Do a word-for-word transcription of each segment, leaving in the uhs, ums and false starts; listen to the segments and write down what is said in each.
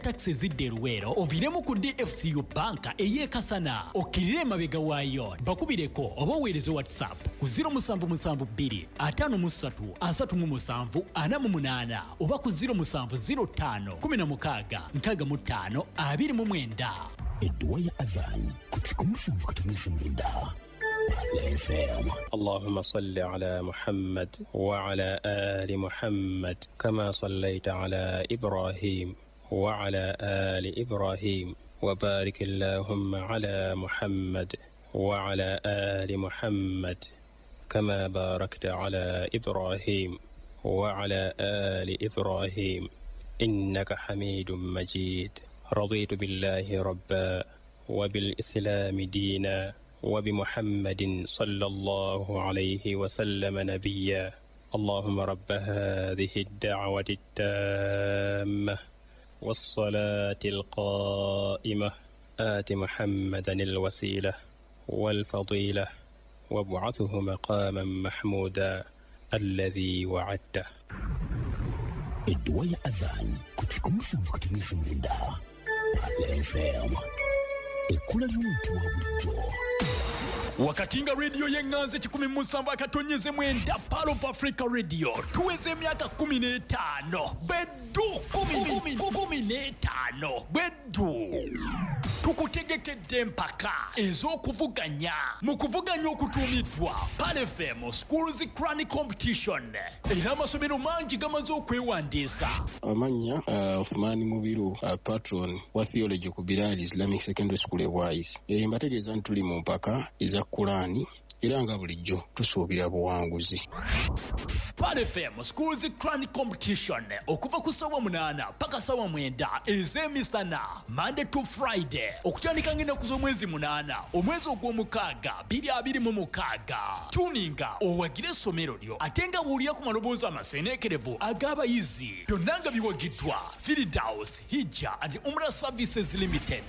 taxi zidde Luwero oviremu ku D F C U banka eyekasana okirire mabega waayo bakubireko oba oweereze WhatsApp ku zero seven seven two five three three seven four eight oba ku zero seven zero five one six six five two nine. الدوايا أذان كتكم سنفكتني مندا اللهم صل على محمد وعلى آل محمد كما صليت على إبراهيم وعلى آل إبراهيم وبارك اللهم على محمد وعلى آل محمد كما باركت على إبراهيم وعلى آل إبراهيم إنك حميد مجيد. رضيت بالله ربا وبالإسلام دينا وبمحمد صلى الله عليه وسلم نبيا. اللهم رب هذه الدعوة التامة والصلاة القائمة آت محمدا الوسيلة والفضيلة وابعثه مقاما محمودا الذي وعدته. الدوايا أذان كتكم سنفكتني مندا الفيلم الكل اليوم توابجو Wakatinga radio yenganze chikumi musamba katonyeze mwenda Palo of Africa Radio tuweze miaka kumi n'etaano bedu kumi kumi n'etaano bedu tukutegekedde mpaka ez'okuvuganya mu kuvuganya okutuumiddwa Palo F M Schools Crown Competition era amasomero mangi gamaze okwewandiisa. Amanya uh, Othmani Mubiru uh, patron wa theology ku Bilal Islamic Secondary School Wise e mbategeeza ntuli mu mpaka eza Kurani era nga bulijjo tusuubira buwanguzi. Palo F M Schools Crown Competition okuva ku ssaawa munaana paka ssaawa mwenda ez'emisana Monday to Friday okutandika ng'ennaku z'omwezi munaana omwezi ogw'omukaaga bbiri abiri mu mukaaga. Tuninga owagire essomero lyo ate nga buulira ku maloboozi amaseeneekerevu ag'abayizi byonna nga biwagiddwa Firdaus Hijja and Umrah Services Limited.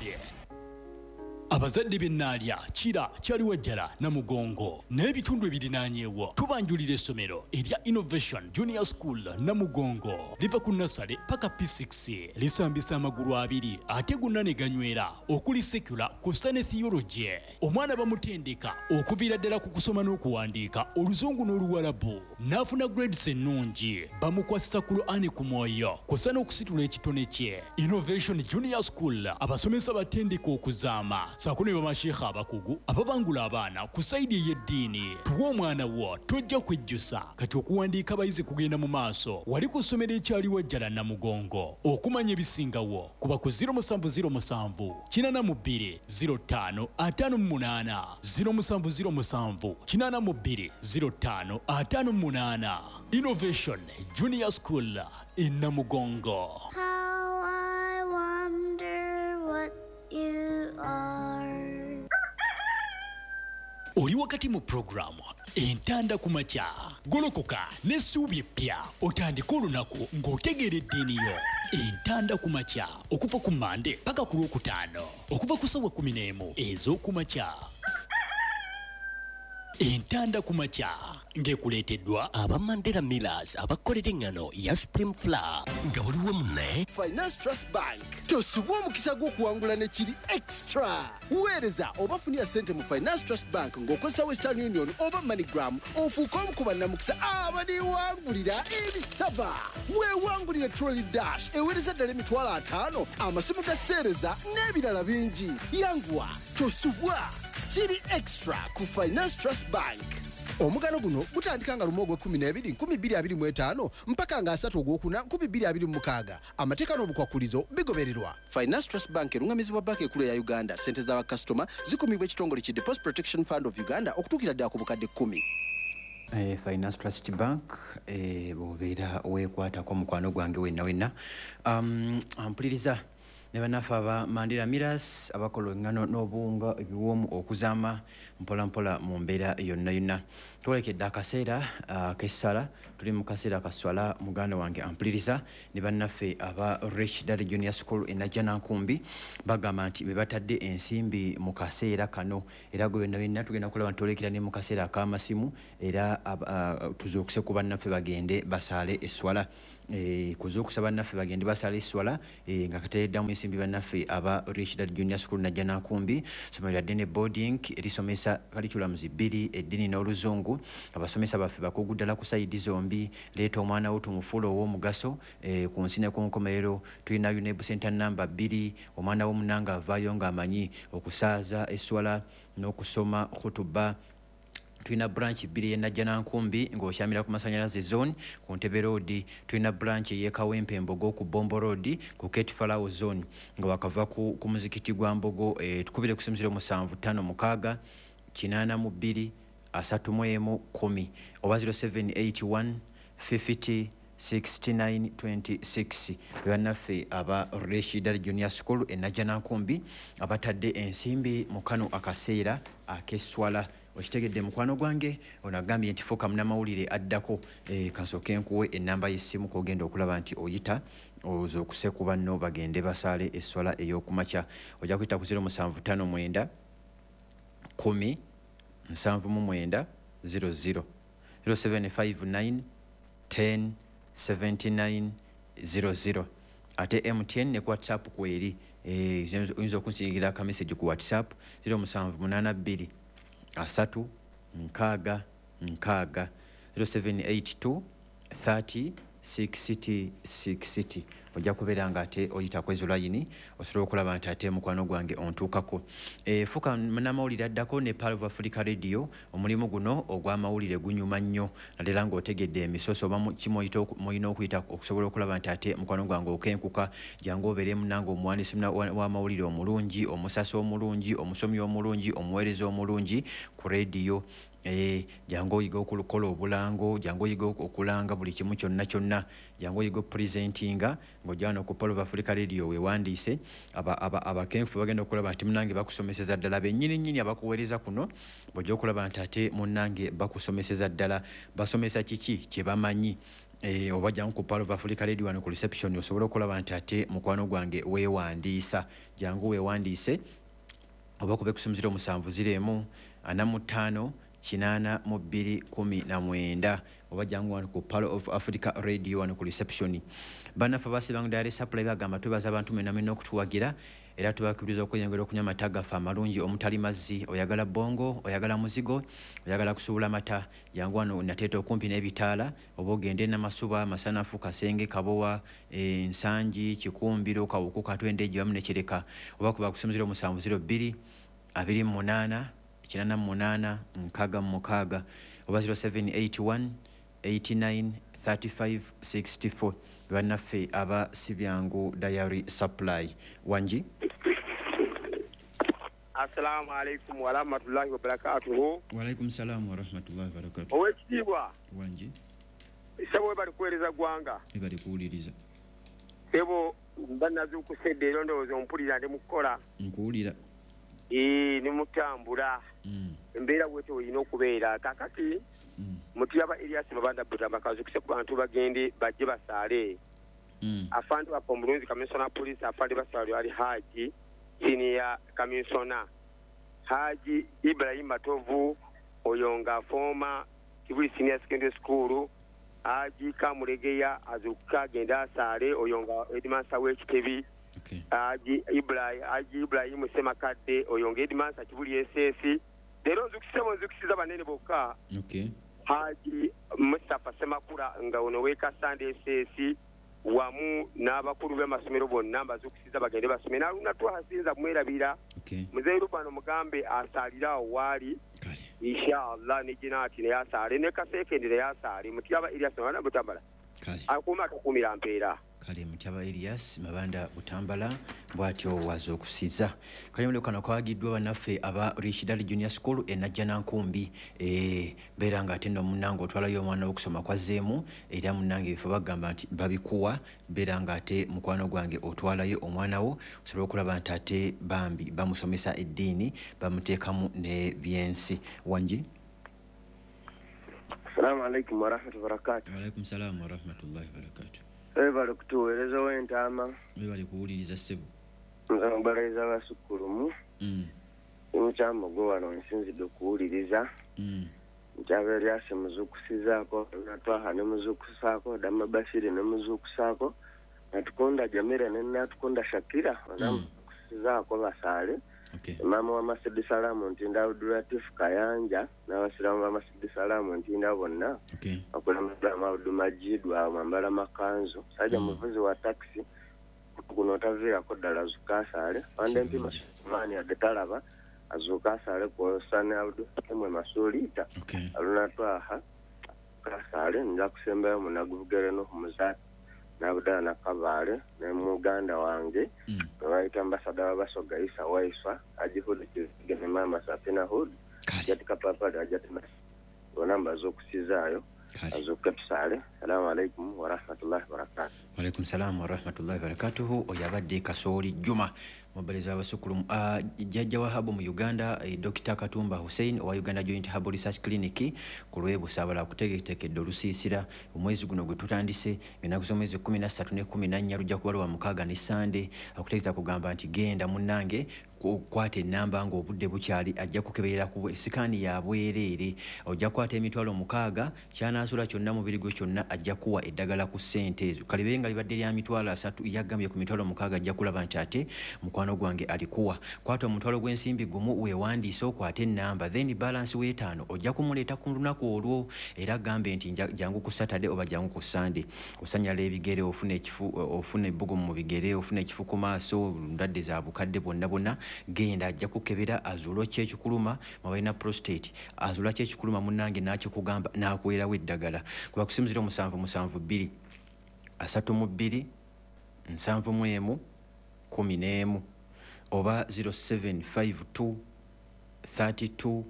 Abazadde b'ennaalya kira kyali wajjala na mugongo n'ebitundu ebirinaanyeewo tubanjulira essomero erya Innovation Junior School na mugongo liva ku nasale paka P six lisambisa amagulu abiri ate gonna ne ganywera okuli secular ku Sane Theology. Omwana bamutendeka okuviira ddala ku kusoma n'okuwandiika oluzungu n'oluwalabu n'afuna grades ennungi bamukwasisa ku Ani ku mwoyo kusa n'okusitula ekitone kye. Innovation Junior School abasomesa batendeka okuzaama sakune bamashekha abakugu ababangula abaana ku saidi y'eddiini. Tuwa omwana wo tojja kwejjusa kati okuwandiika abayizi kugenda mu maaso wali ku ssomero ekyali wajjala na mugongo. Okumanya ebisingawo kuba ku zero seven zero seven kinana mu bbiri zero ttaano ataano mu munaana zero seven zero seven kinana mu bbiri zero ttaano ataano mu munaana. Innovation Junior School in Namugongo. How I wonder what you are. Oli wakati mu programu entanda ku makya golokoka n'essuubi eppya otandika olunaku ng'otegeera eddiini yo. Entanda ku makya okuva ku Mande paka ku Lwokutaano okuva ku ssaawa kumi n'emu ez'oku makya. Entanda ku makya ng'ekuleeteddwa aba Mandela Millers abakolera engano ya Supreme Flour nga waliwo munne Finance Trust Bank tosubwa omukisa gw'okuwangula ne kiri extra. Weereza oba funira ssente mu Finance Trust Bank ng'okozesa Western Union oba MoneyGram ofuuka omu ku bannamukisa abaniwangulira ebisava. Weewangulire Trolley Dash eweereza ddala emitwalo ataano amasimu ga sseereza n'ebirala bingi. Yanguwa tosubwa kiri extra ku Finance Trust Bank. Omugano guno gutandika nga lumu ogw'ekkumi n'ebiri nkumi bbiri abiri mu etaano mpaka nga asatu ogwokuna nkumi bbiri abiri mu mukaaga. Amateeka n'obukwakulizo bigobererwa. Finance Trust Bank erungamizibwa banka ekkulu ya Uganda. Ssente z'abakasitoma zikumibwa ekitongole ki Deposit Protection Fund of Uganda okutuukira ddala ku bukadde kkumi. Eh, Finance Trust Bank eh, bw'obeera weekwatako mukwano gwange wenna wenna um, ampuliriza ne bannaffe aba Mandela Millers abakola engano n'obuwunga ebiwoomu okuzaama mpola mpola mu mbeera yonna yonna. Twolekedde akaseera uh, k'essala tuli mu kaseera kaswala muganda wange ampuliriza ne bannaffe aba Rich Dad Junior School e Najjanankumbi bagamba nti be batadde ensimbi mu kaseera kano era gwe yonna yonna tugenda kulaba ntolekera ne mu kaseera ak'amasimu era uh, tuzuukuse ku bannaffe bagende basaale esswala eh kuzokusaba bannaffe bagende basala esswala eh nga katereddamu ensimbi bannaffe aba Richard Junior School najja nankumbi somero lya ddene boarding erisomesa curriculums bbiri eddini n'oluzungu abasomesa baffe bakugu ddala ku sayidi zombi leeta omwana wo tumufuula ow'omugaso eh ku nsi ne ku nkomerero tulina UNEB center number bbiri omwana wo munanga avaayo ng'amanyi okusaaza esswala n'okusoma khutuba tulina branch bbiri yenajja nankumbi ng'okyamira ku masanyalaze zone ku Ntebe road tulina branch ey'ekawempe embogo ku Bombo road ku Ketfalawo zone nga wakava ku, ku muzikiti gwa mbogo eh, tukubire ku simu musanvu ttaano mukaaga kinaana mu bbiri asatu mu emu kumi oba zero seven eight one fifty sixty-nine twenty-six bannaffe aba Rashidal Junior School enajja nankumbi abatadde ensimbi mu kano akaseera ak'esswala okitegedde mukwano gwange ono agambye nti fuuka munnamawulire addako e, kansooke nkuwe ennamba y'essimu k'ogenda okulaba nti oyita oza okuseku banno bagende basaale esswala ey'okumakya ojja kuyita ku zero seven five nine kumi nsanvu mu mwenda zero zero zero seven five nine ten seventy-nine zero zero ate M T N ne ku WhatsApp kweri eh oyinza okunsingira aka message ku WhatsApp zero seven eight two asatu nkaaga nkaaga zero seven eight two thirty sixty sixty ojja kubeera nga ate oyita kwezo layini osobola okulaba nti ate mukwano gwange ontuukako e, fuka munnamawulire addako ne Power of Africa Radio omulimu guno ogw'amawulire gunyuma nnyo naddala ng'otegedde emisoso oba kimoyita mulina okuyita okusobola okulaba nti ate mukwano gwange okenkuka jangu obeere munange omuwandiisi w'amawulire omulungi omusasi omulungi omusomi omulungi omuweereza omulungi ku radio eh jangu oyiga okukola obulango jangu oyiga okulanga buli kimu kyonna kyonna jangu oyiga presentinga ng'ojjana ku Power of Africa Radio weewandiise abakenfu bagenda okulaba nti munnange bakusomeseza ddala bennyini nnyini abakuweereza kuno bw'ojja okulaba nti ate munnange bakusomeseza ddala basomesa kiki kye bamanyi eh oba jangu ku Power of Africa Radio wano ku reception osobola okulaba nti ate mukwano gwange weewandiisa jangu weewandiise oba kube kusomezera omusanvu ziremu ana mu ttaano kinaana mu bbiri kumi na mwenda oba jangu wano ku Power of Africa Radio wano ku reception bannaffe abasibanga dayari supply bagamba twebaza abantu mwena mwena okutuwagira era tubakubiriza okweyongera okunywa amata gaffe amalungi omutali mazzi oyagala bongo oyagala muzigo oyagala kusuubula mata jangu wano nateeta okumpi n'ebitaala oba ogende namasuba masanafu kasenge kabowa e, nsangi kikumbiro kawuku katwende ejiwamu nekireka oba kuba kusomezera omusanvu zero bbiri abiri mu munaana kinaana mu munaana nkaaga mu mukaaga oba zero seven eight one eighty-nine thirty-five sixty-four bannaffe aba Sibyangu Dairy Supply wanji Assalamu alaikum wa rahmatullahi wa barakatuhu. Wa alaikum salam wa rahmatullahi wa barakatuhu. Owekitiibwa wanji sebo bali kuweereza gwanga bali kuwuliriza sebo banazukusedde era ndowooza ompulira ndi mukola nkuwulira ee ni mutambula mm. embeera bwete oyina okubeera kakati mm. mutuyaba Elias Mabanda Butamba kazukise ku bantu bagende bajje basaale mm. afande wa Pomulunzi Commissioner Police afande basaale ali Haji Senior Commissioner Haji Ibrahim Matovu oyonga former Kibuli Senior Secondary School Haji Kamulegeya azuka genda asaale oyonga Edmasa w'ekitebi okay. Haji Ibrahim Haji Ibrahim Semakadde oyonga Edmasa Kibuli S S lero nzukisemo nzukisiza banene bokka okay. Haji Mustafa Semakula nga ono weka Sunday S S wamu n'abakulu b'amasomero bonna bazukisiza bagende basome naluna twasinza kumwerabira okay. Muzee Rubano mugambe asalira wali kale inshallah ni jinati ne yasale ne kasekendere yasale mutiyaba Elias Mabanda Butambala kale akuma akakumira mpeera kale mutiyaba Elias Mabanda Butambala bwatyo wazo okusiza kale mulekana kwagiddwa bannaffe aba Richard Junior School enajja nankumbi eh beranga atendo munango otwalayo omwana okusoma kwa zeemu era munange bifa bagamba nti babikuwa beranga ate mukwano gwange otwalayo omwana wo osobola okulaba nti ate bambi bamusomesa eddiini bamuteekamu ne byensi wanji Assalamu alaikum wa rahmatullahi wa barakatuh. Wa alaikum salam wa rahmatullahi wa barakatuh. Ebale kutuweereza w'entaama bali kuwuliriza ssebo nzambaliriza abasukulumu mm. Mukyamago wano nsinzidde okuwuliriza mm. Njabe lyase muzukusizaako natwaha ne muzukusaako Dama Bashiri ne muzukusaako natukunda Jamira ne natukunda Shakira muzukusizaako basaale. Okay. Mama wa Masidi Salamu ntinda Abdulatif Kayanja n'abasiramu ba Masidi Salamu ntinda bonna. Okay. Akulambula Abdul Majid wa Mambala Makanzu sajja muvuzi wa taxi kuno tavira ko ddala zukasaale wande mpima mani adetalaba azukasaale ko sane Abdul Kemwe Masolita. Okay. Aluna twaha kasaale nja kusembayo munaguvugere no kumuzati nabudala nakabale ne muganda wange baita ambassador wabasoga Isa Waiswa ajihudi kigene mama Safina Hood katika papa ajatina onamba zokusizayo azokatusale. Assalamu alaikum wa rahmatullahi wa barakatuh. Wa alaikum salam wa rahmatullahi wa barakatuh. Oyabadde Kasooli Juma mobaliza abasukulu uh, jjajja wa habo mu Uganda eh, Doctor Katumba Hussein wa Uganda Joint Herbal Research Clinic ku lwebu sabala kutegetekedde olusiisira omwezi guno gwe tutandise ennaku z'omwezi kumi na ssatu ne kumi na nnya lujja kuba lwa mukaaga ne Sande akutegeeza kugamba nti genda munnange kwata ennamba ng'obudde bukyali ajja kukeberera ku sikaani ya bwereere ojja kwata emitwalo mukaaga kyanaasula kyonna mubiri gwe kyonna ajja kuwa eddagala ku ssente ezo kalibe nga libadde lya mitwalo asatu yagambye ku mitwalo mukaaga ajja kulaba nti ate mukwano gwange alikuwa kwata omutwalo gw'ensimbi gumu weewandiise okwata ennamba then balance w'etaano ojja kumuleeta ku lunaku olwo era gambe nti jangu ku Saturday oba jangu ku Sunday osanyala ebigere ofuna ekifu ofuna ebbugumu mu bigere ofuna ekifu ku maaso ndwadde za bukadde bonna bonna genda ajja kukebera azuulo kyekikuluma mabalina prostate azuula kyekikuluma munnange nakikugamba nakuweerawo eddagala kuba kusinzira omusanvu musanvu bbiri asatu mu bbiri nsanvu mu emu kumi n'emu oba zero seven five two thirty-two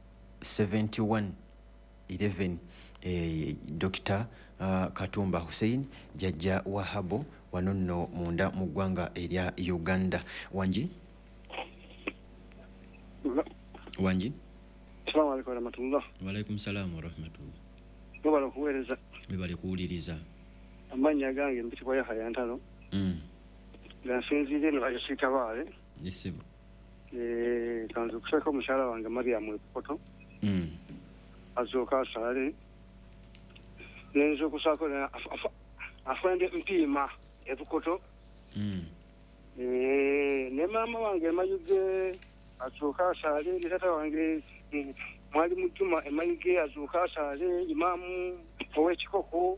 seventy-one eleven. eh, Doctor uh, Katumba Hussein jjajja wa habo wano nno munda mu ggwanga erya Uganda. Wanji Wanji Assalamu alaikum warahmatullah. Wa alaikum salam warahmatullah. Nobala kuweereza Webale kuwuliriza amannya gange mpitibwa Yahya Ntalo. Mm. nga nsinzire no ayosita baale Yesibu. eh kanzu kusaka omukyala wange Mariam Epukoto. Mm. Azooka asaale nenzo kusako afande mpima Epukoto. Mm. eh ne mama wange Mayuge azooka asaale ne tata wange Mwalimu Juma Mayuge azooka asaale imamu ow'ekikoko.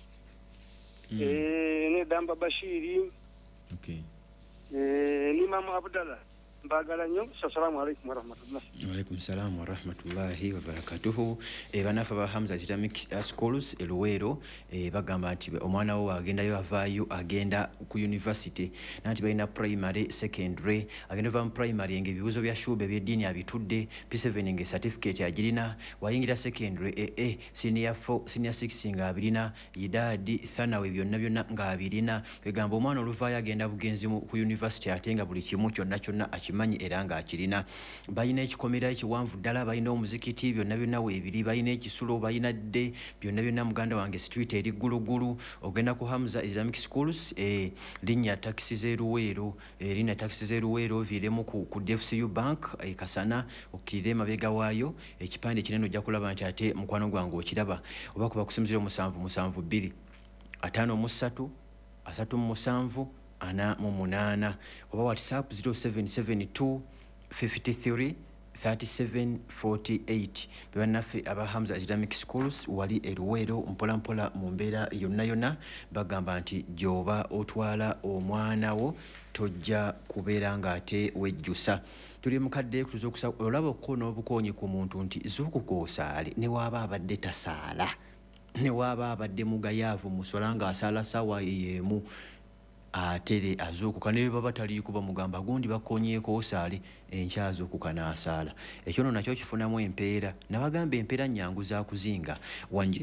Mm. eh ne Damba Bashiri. Okay. Eh ni mama Abdallah mbagala nnyo. Assalamu alaikum warahmatullahi. Wa alaikum salam wa rahmatullahi wa barakatuhu. E banafa ba Hamza Islamic Schools e Luwero e bagamba nti omwana wo agendayo avaayo agenda ku university nanti balina primary secondary agenda va mu primary enge ebibuzo bya shube by'eddiini abitudde P seven enge certificate agirina wayingira secondary e e senior four senior six nga abirina idadi thanawe byonna byonna nga abirina kwegamba omwana oluvaayo agenda bugenzi ku university ate nga buli kimu kyonna kyonna kimanyi era nga akirina balina ekikomera ekiwanvu ddala balina omuzikiti byonna byonna weebiri balina ekisulo balina dde byonna byonna muganda wange street eri ggulugulu ogenda ku Hamza Islamic Schools e linnya taxi z'eruweero e linnya taxi z'eruweero oviiremu ku, ku D F C U Bank e Kasana okkirire emabega waayo ekipande kinene ojja kulaba nti ate mukwano gwange okiraba oba kuba kusinzira omusanvu musanvu bbiri ataano mu ssatu asatu mu musanvu ana mu munaana oba WhatsApp zero seven seven two fifty-three thirty-seven forty-eight. Bannaffe aba Hamza Islamic Schools wali eruweero mpola mpola mu mbeera yonna yonna bagamba nti gyoba otwala omwana wo tojja kubeera ng'ate wejjusa. Tuli mukadde kutuza okusa olaba okko n'obukoonyi ku muntu nti zuukuka osaale ne waaba abadde tasaala ne waaba abadde mugayaavu musola ng'asaala ssaawa y'emu atere azuukuka ne baba taliiko bamugamba gundi bakonyeeko osaale enkyazuukuka n'asaala ekyo nno nakyo kifunamu empeera nabagamba empeera nnyangu za kuzinga. Wanji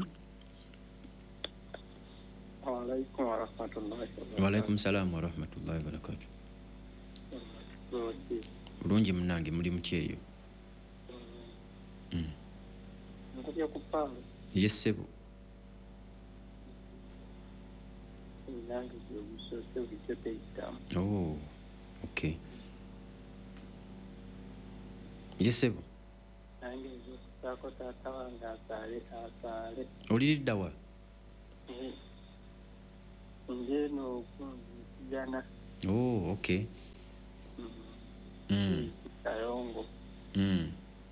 wa alaikum salam wa rahmatullahi wa barakatuh. Bulungi munnange muli muki eyo? Yes sebo. Oh, okay. Yes sebo. Sako tata wange asaale asaale. Oliridda wa? Njeno okunjana. Oh, okay. Mm. Kayongo. Mm.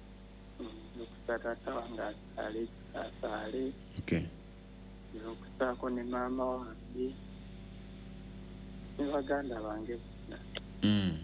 Tata wange asaale asaale. Okay. Nokusako ne maama wange. Ne baganda bange. Mm.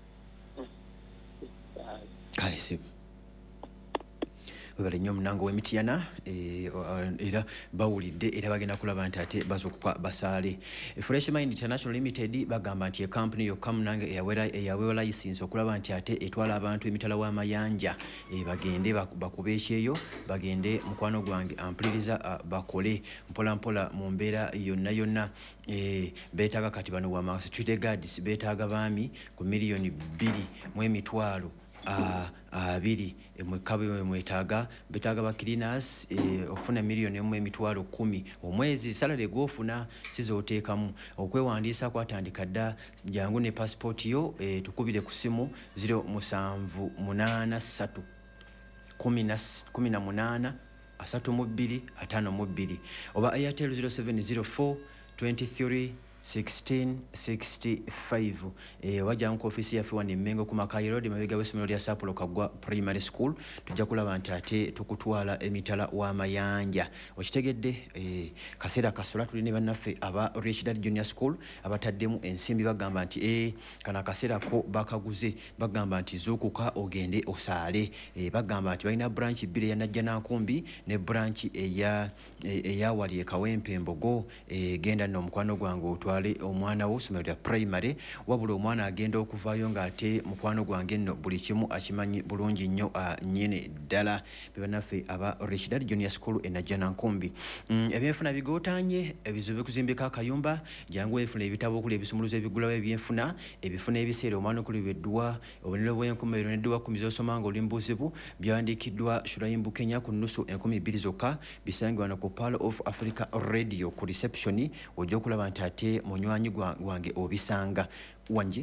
Kale sibu. Webale nnyo Munango w'Emityana era bawulidde era bagenda kulaba nti ate bazukuka basaale. Fresh Mind International Limited bagamba nti ekampuni yokka Munange eyaweebwa layisinsi okulaba nti ate etwala abantu emitala w'amayanja bagende bakube ekyeyo bagende mukwano gwange ampuliriza bakole mpola mpola mu mbeera yonna yonna. Beetaaga kati bano wa security guards beetaaga baami ku miliyoni bbiri mu emitwalo abiri mwekabe mwetaaga betaaga ba cleaners ofuna miliyoni mu emitwalo kumi omwezi. Salary gwofuna sizooteekamu. Okwewandiisa kwatandika dda jangu ne passport yo tukubire ku simu zero musanvu munaana ssatu kumi na munaana asatu mu bbiri ataano mu bbiri oba Airtel zero seven zero four twenty-three sixteen sixty-five. eh wajja ku ofisi yaffe wano Mengo ku Makai Road mabega w'essomero lya Sapulo Kagwa Primary School. Tujja kulaba nti ate tukutwala emitala w'amayanja. Okitegedde eh kaseera kasola tuli ne bannaffe aba Rich Dad Junior School abataddemu ensimbi bagamba nti eh kana kaseera ko bakaguze bagamba nti zuukuka ogende osaale. eh bagamba nti balina branch bbiri ya Najjanankumbi ne branch eya eya wali ekawempe Embogo. eh genda no mukwano gwange otwale omwana wo ssomero lya primary wabula omwana agenda okuvaayo ng'ate mukwano gwange nno buli kimu akimanyi bulungi nnyo nnyini ddala. Bebannaffe aba Rich Dad Junior School e Najjanankumbi. mm, ebyenfuna bigootaanye ebizibu bikuzimbika akayumba jangu efuna ebitabo okuli ebisumuluzo ebigulawo ebyenfuna ebifuna ebiseera omwana okulibeddwa obunene bw'enkomerero n'edduwa kumi z'osoma ng'oli mu buzibu byawandiikiddwa Shurayimbu Kenya ku nnusu enkumi bbiri zokka bisangibwa wano ku Pearl of Africa Radio ku reception. Ojja okulaba nti ate munywanyi gwange obisanga. Wanji?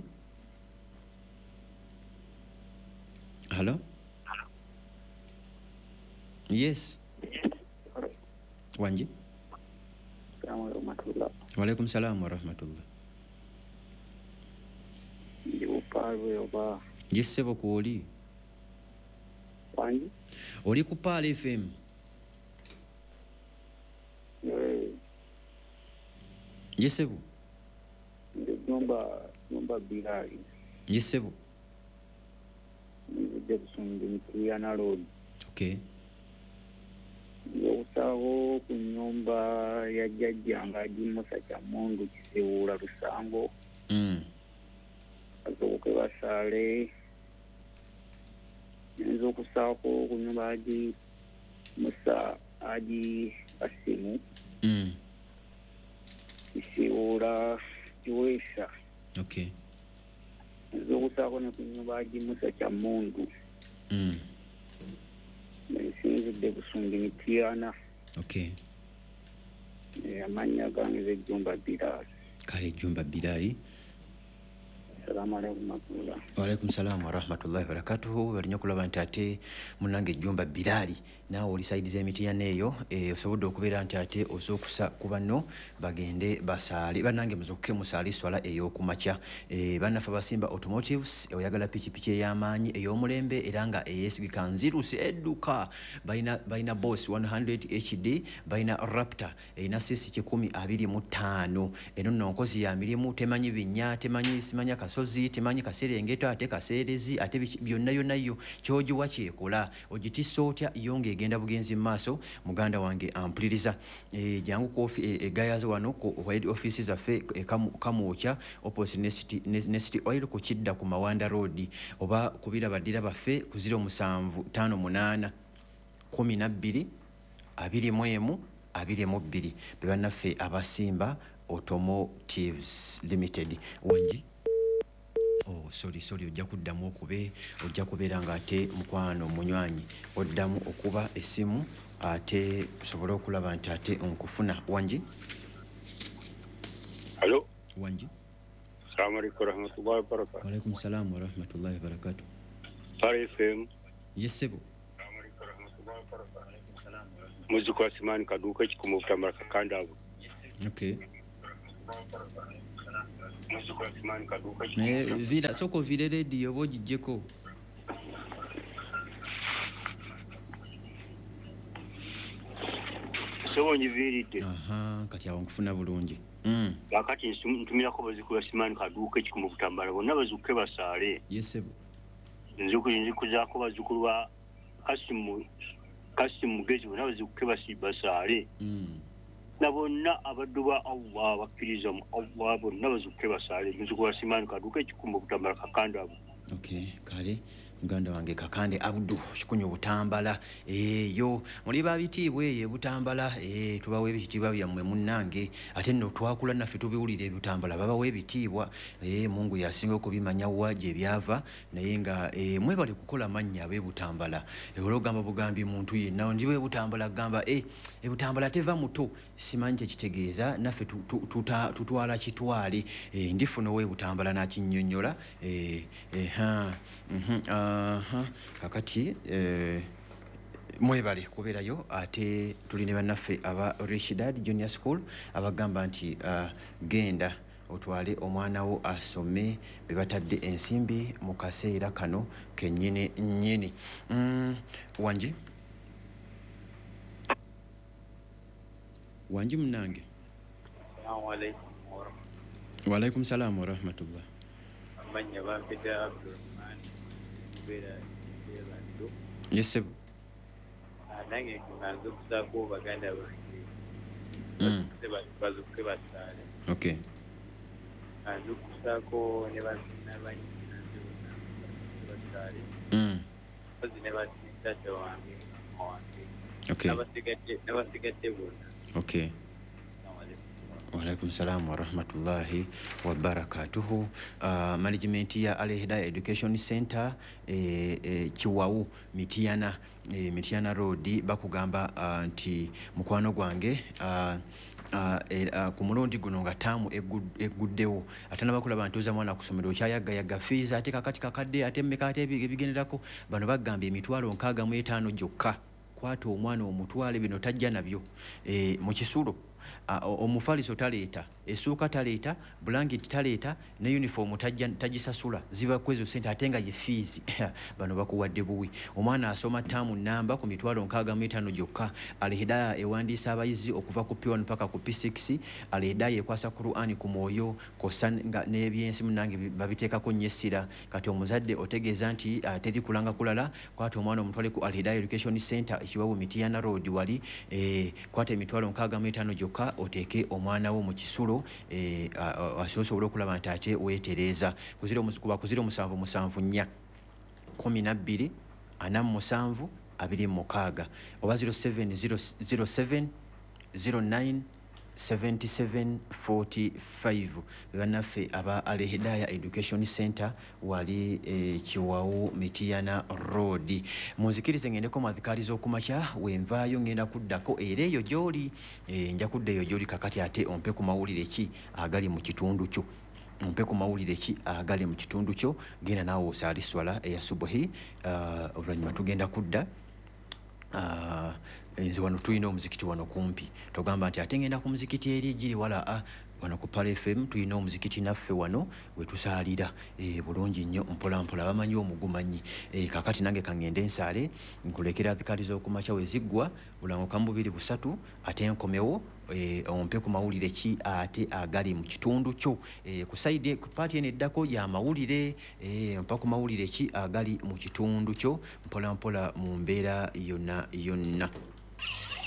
Hello? Yes. Wanji? Walaikum salam wa rahmatullah. Yes, sebo ku oli. Wanji? Oli ku Pearl F M. Yes, sebo. Nyumba nyumba Bilali. Yes, sebo. Jefferson Mtuyana Road. Okay. Yosaho ku nyumba ya jajjanga Musa Kyamundu Kiseula Lusango. Mm. Azoke basale. Nzo kusako ku nyumba aji Musa aji Asimu. Mm. Kiseula Kiwesa. Okay. Nzo kusako ne ku nyumba aji Musa Kyamundu. Mm. Nsinzidde Busungi Mityana. Okay. Amanya gange Jumba Bilali. Kale Jumba Bilali. Assalamu alaikum warahmatullahi. Wa alaikum salam wa rahmatullahi wa barakatuhu. Balinyo kulaba nti ate Munange Jumba Bilali naawe oli side z'Emityana eyo e, osobodde okubeera nti ate osookusa ku banno bagende basaale bannange muzukuke musaale swala ey'okumakya. e, bannaffe abasimba automotives oyagala pikipiki ey'amaanyi ey'omulembe era nga eyeesigika nzirusi edduka balina balina boss one hundred H D balina Raptor erina sisi kikumi abiri mu ttaano. eno nno nkozi ya mirimu temanyi binnya temanyi simanya kasozi temanyi kaserengeta ate kaseerezi ate byonna yonna yo kyogiwa kyekola ogitissa otya yonge egenda bugenzi maaso. Muganda wange ampuliriza e, jangu kofi e, egayaza wano ku wide office zaffe e, kamwokya opposite Nest Nest Oil ku Kidda ku Mawanda Road oba kubira badira baffe ku zero musanvu ttaano munaana kumi na bbiri abiri mu emu abiri mu bbiri. Bebannaffe abasimba Automotives Limited. Wanji? Oh, sorry, sorry, ojja kuddamu okube ojja kubeera ng'ate mukwano munywanyi oddamu okuba essimu ate tusobole okulaba nti ate nkufuna. Wanji? Hello? Wanji? Assalamu alaikum warahmatullahi wabarakatuh. Wa alaikum salam wa rahmatullahi wa barakatuh. Pearl F M. Yes, sebo. Muzuko Simani Kaduka Chikumu Tamara Kakanda. Okay. Muzuko Simani Kaduka. Eh, vila soko vile radio bojijeko. So nyivirite. Aha, kati awo nkufuna bulungi. Mm. Wakati ntumira ko bazikula Simani Kaduka Chikumu Tambara bonna bazuke basale. Yes. Nzuko nzuko zako bazukulwa Kasimu Kasimu Gezi bonna bazuke basibasale. Mm. Nabonna abaduba Allah bakiriza mu Allah bonna bazuke basale nzuko Simani Kaduka Chikumu Tambara Kakanda. Okay, kale muganda wange Kakande Abdu kikunyo Butambala eh yo muli babitibwe ye Butambala eh tubawe ebitibwa byammwe munnange ate nno twakula naffe tubiwulira ebitambala baba webitibwa eh Mungu yasinga okubimanya waje byava naye nga eh mwe bali kukola mannya abe Butambala eh ologamba bugambi muntu yenna ndiwe Butambala gamba eh e Butambala teva muto simanje kitegeeza naffe tutwala kitwale eh ndifuna we Butambala na kinnyonnyola eh eh ha mhm aha kakati eh mwebale kuberayo ate tuli ne bannaffe aba Rishidad Junior School abagamba nti uh, genda otwale omwana wo asome bebatadde ensimbi mu kaseera kano kennyini nnyini mm, wanji wanji munange Assalamu alaikum wa rahmatullahi wa alaikum salam wa rahmatullah amanya bampita Abdurrahman bera bera yes nange kunanzo kusako baganda bange mm seba bazuke basale okay andu kusako ne basina banyi basale mm bazi ne basita tawange wange okay abasigate abasigate bona okay wa alaikum salam wa rahmatullahi wa barakatuhu. Uh, management ya Al Hidayah Education Center eh, eh, Chiwawu Mitiana eh, Mitiana Road bakugamba uh, nti mukwano gwange uh, Uh, uh, ku mulundi guno nga taamu eguddewo ate nabakula bantuuza mwana kusomero kyayagayaga fees ate kakati kakadde ate mmeka ate ebigenderako bano bagamba emitwalo nkaaga mu etaano gyokka kwata omwana omutwale bino tajja nabyo e, mu kisulo uh, omufaliso taleeta essuuka taleeta blanket taleeta ne uniform tajja tagisasula ziba kwezo sente ate nga ye fees bano bakuwadde buwi omwana asoma taamu namba ku mitwalo nkaaga mu etaano gyokka Al Hidayah ewandiisa abayizi okuva ku P one paka ku P six Al Hidayah ekwasa Qur'an ku mwoyo kosa n'ebyensi munange babiteekako nnyo essira kati omuzadde otegeeza nti uh, teri kulanga kulala kwata omwana omutwale ku Al Hidayah Education Center ekiwawu Mitiana Road wali eh, kwata emitwalo nkaaga mu etaano gyokka oteeke omwana wo mu kisulo eh asobola okulaba nti ate weetereza kuzira kuba kuzira musanvu musanvu nnya kumi na bbiri ana musanvu abiri mukaaga oba zero seven zero seven zero nine seven seven four five banaffe aba Al Hidayah Education Center wali e, Chiwawu Mitiana Road. Muzikirize ngendeko madhikarizo kumacha wenvayo ngenda kuddako era eyo gyoli e, nja kudda eyo gyoli kakati ate ompe ku mawulire ki agali mu kitundu kyo ompe ku mawulire ki agali mu kitundu kyo genda naawe osaali swala eya subuhi uh, oluvannyuma tugenda kudda uh, nze wano tulina omuzikiti wano kumpi togamba nti ate ngenda ku muzikiti eri giri wala a wano ku Pale F M tulina omuzikiti naffe wano wetusaalira e, bulungi nnyo mpola mpola bamanyi omugumanyi e, kakati nange kangende nsaale nkulekera dhikalizo okumakya weziggwa bulango kambubiri busatu ate nkomewo e, ompe ku mawulire ki ate agali mu kitundu kyo e, ku side ku party ene eddako ya mawulire e, mpa ku mawulire ki agali mu kitundu kyo mpola mpola mu mbeera yonna yonna.